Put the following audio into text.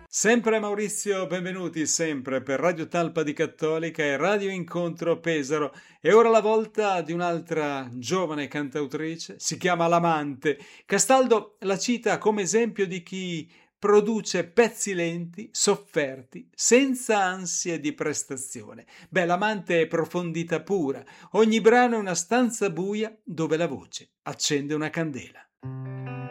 Sempre Maurizio, benvenuti sempre per Radio Talpa di Cattolica e Radio Incontro Pesaro. E ora la volta di un'altra giovane cantautrice, si chiama L'Amante. Castaldo la cita come esempio di chi produce pezzi lenti, sofferti, senza ansie di prestazione. Beh, L'Amante è profondità pura. Ogni brano è una stanza buia dove la voce accende una candela.